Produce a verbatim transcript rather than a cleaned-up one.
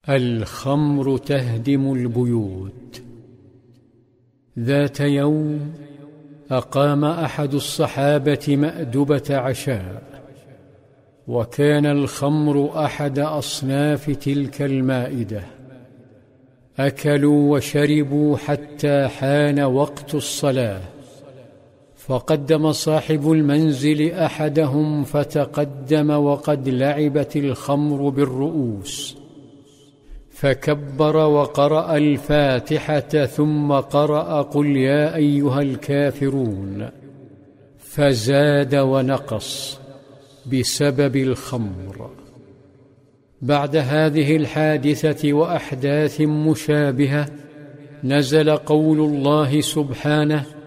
الخمر تهدم البيوت. ذات يوم أقام أحد الصحابة مأدبة عشاء، وكان الخمر أحد أصناف تلك المائدة. أكلوا وشربوا حتى حان وقت الصلاة، فقدم صاحب المنزل أحدهم فتقدم وقد لعبت الخمر بالرؤوس، فكبر وقرأ الفاتحة ثم قرأ قل يا أيها الكافرون، فزاد ونقص بسبب الخمر. بعد هذه الحادثة وأحداث مشابهة نزل قول الله سبحانه: